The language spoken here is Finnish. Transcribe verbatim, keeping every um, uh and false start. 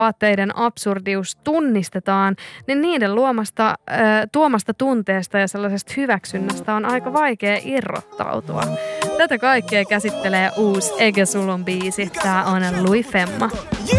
vaatteiden absurdius tunnistetaan, niin niiden luomasta, äh, tuomasta tunteesta ja sellaisesta hyväksynnästä on aika vaikea irrottautua. Tätä kaikkea käsittelee uusi Eikä sulun biisi. Tää on Louis Femma.